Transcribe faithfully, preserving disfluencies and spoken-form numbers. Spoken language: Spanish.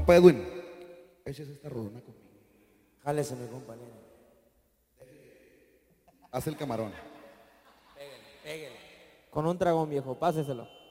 Compa Edwin, échese esta rolona conmigo. Jálese, mi compañero. Haz el camarón. Pégale, pégale. Con un dragón, viejo, páseselo.